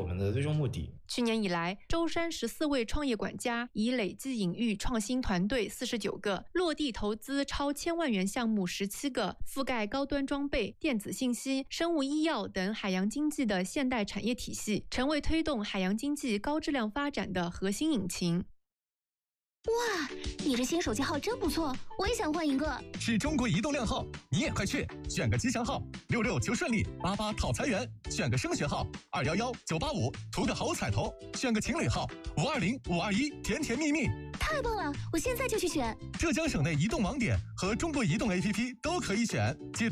我们的最终目的。 去年以来，舟山14位创业管家已累计引育创新团队49个，落地投资超1000万元项目17个，覆盖高端装备、电子信息、生物医药等海洋经济的现代产业体系，成为推动海洋经济高质量发展的核心引擎。 哇，你这新手机号真不错，我也想换一个。 是中国移动靓号，你也快去选个吉祥号，66求顺利，88讨财源，选个升学号，211 985图个好彩头，选个情侣号，520 521甜甜蜜蜜。 太棒了，我现在就去选。 浙江省内移动网点和中国移动 APP 都可以选，记住。